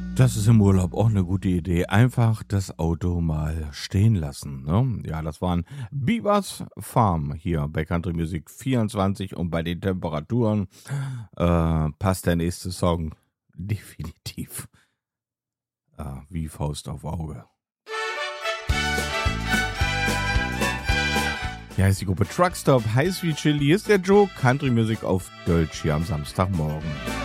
Das ist im Urlaub auch eine gute Idee. Einfach das Auto mal stehen lassen, ne? Ja, das waren Beavers Farm hier bei Country Music 24 und bei den Temperaturen passt der nächste Song definitiv wie Faust auf Auge. Hier heißt die Gruppe Truckstop, heiß wie Chili. Hier ist der Joe, Country Music auf Deutsch hier am Samstagmorgen.